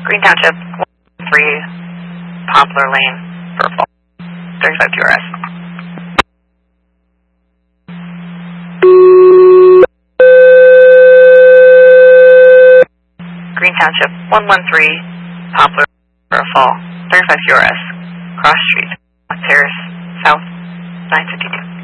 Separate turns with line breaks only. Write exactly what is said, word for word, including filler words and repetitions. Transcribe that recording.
Green Township, three Poplar Lane, Purple, thirty-five Q R S. Green Township, one one three Poplar Fall, thirty-five Q R S, Cross Street, Terrace, South, nine fifty-two.